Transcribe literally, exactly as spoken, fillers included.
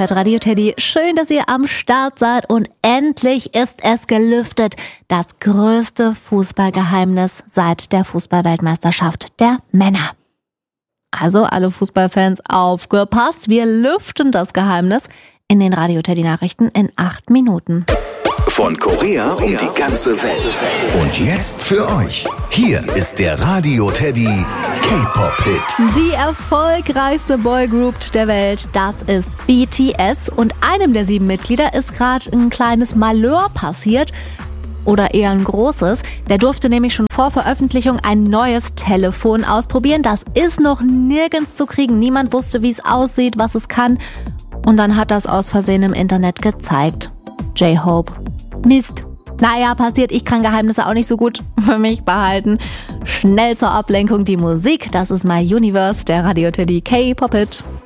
hört Radio Teddy. Schön, dass ihr am Start seid und endlich ist es gelüftet. Das größte Fußballgeheimnis seit der Fußballweltmeisterschaft der Männer. Also alle Fußballfans aufgepasst, wir lüften das Geheimnis in den Radio Teddy Nachrichten in acht Minuten. Von Korea um die ganze Welt. Und jetzt für euch. Hier ist der Radio Teddy K-Pop-Hit. Die erfolgreichste Boygroup der Welt, das ist B T S. Und einem der sieben Mitglieder ist gerade ein kleines Malheur passiert. Oder eher ein großes. Der durfte nämlich schon vor Veröffentlichung ein neues Telefon ausprobieren. Das ist noch nirgends zu kriegen. Niemand wusste, wie es aussieht, was es kann. Und dann hat das aus Versehen im Internet gezeigt. J-Hope. Mist. Naja, passiert, ich kann Geheimnisse auch nicht so gut für mich behalten. Schnell zur Ablenkung die Musik. Das ist My Universe, der Radio Teddy K-Pop-Hit.